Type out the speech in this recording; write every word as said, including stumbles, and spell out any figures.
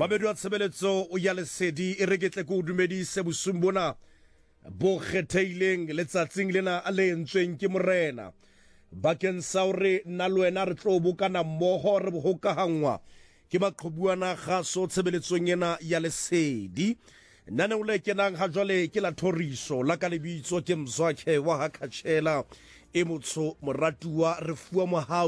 Mamedu a tshebeletso o ya lesedi e reketle ko dumedise bosumbona bo kgetheileng letsatsing lena a lentsweng ke morena bakeng sa hore nna le wena re tlo bokana mmoho re bohokahangwa ke maqhubuana kgaso tshebeletsong ena ya lesedi nane o le kenang ha jwale ke la thoriso la ka lebitso ke Mzwakhe wa Hakatshela e motho moratuwa re fuwa mohau